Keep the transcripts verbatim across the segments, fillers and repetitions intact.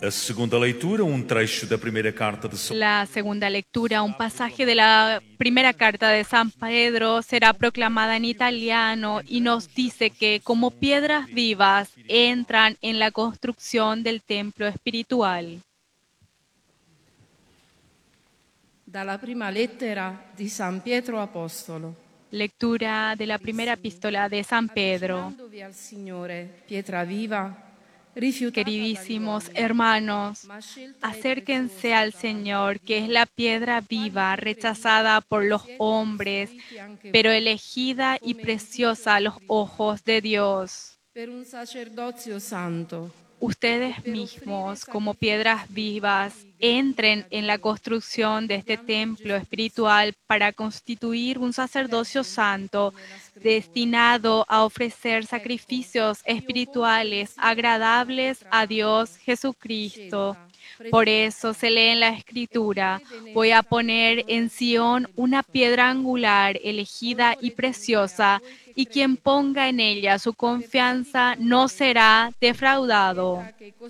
A segunda leitura, um trecho da primeira carta de São La segunda lectura, un pasaje de la primera carta de San Pedro, será proclamada en italiano y nos dice que como piedras vivas entran en la construcción del templo espiritual. Dalla prima lettera di San Pietro Apostolo. Lectura de la primera epístola de San Pedro. Avvicinandovi al Signore, pietra viva, Queridísimos hermanos, acérquense al Señor, que es la piedra viva, rechazada por los hombres, pero elegida y preciosa a los ojos de Dios. per un sacerdozio santo. Ustedes mismos, como piedras vivas, entren en la construcción de este templo espiritual para constituir un sacerdocio santo destinado a ofrecer sacrificios espirituales agradables a Dios Jesucristo. Por eso se lee en la Escritura: voy a poner en Sión una piedra angular, elegida y preciosa, y quien ponga en ella su confianza no será defraudado.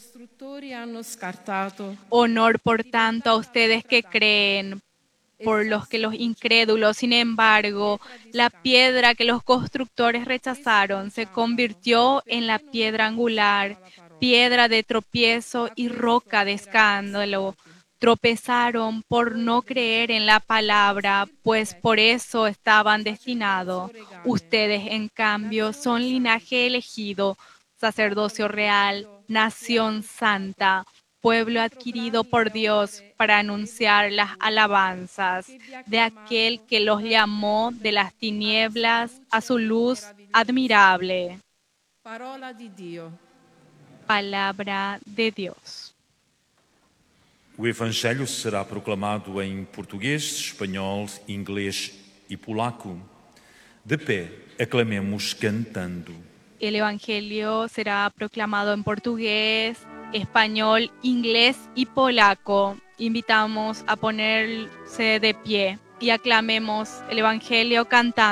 Honor, por tanto, a ustedes que creen, por los que los incrédulos, sin embargo, la piedra que los constructores rechazaron se convirtió en la piedra angular, piedra de tropiezo y roca de escándalo. Tropezaron por no creer en la palabra, pues por eso estaban destinados. Ustedes, en cambio, son linaje elegido, sacerdocio real, nación santa, pueblo adquirido por Dios para anunciar las alabanzas de aquel que los llamó de las tinieblas a su luz admirable. Parola di Dio. Palabra de Dios. O Evangelho será proclamado em português, espanhol, inglês e polaco. De pé, aclamemos cantando. El Evangelio será proclamado en portugués, español, inglés y polaco. Invitamos a ponerse de pie y aclamemos el Evangelio cantando.